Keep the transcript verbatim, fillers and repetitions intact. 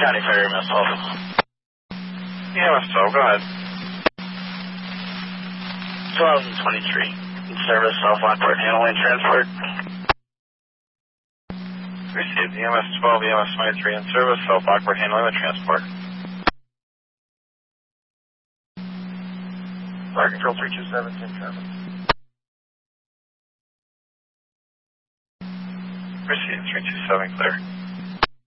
County Fire, E M S twelve. E M S twelve, go ahead. twelve and twenty-three. In service, South Lockport, handling transport. Received. E M S twelve, E M S twenty-three in service, South Lockport, handling the transport. Fire Control three two seven, Tim Sherman. Received. three two seven, clear.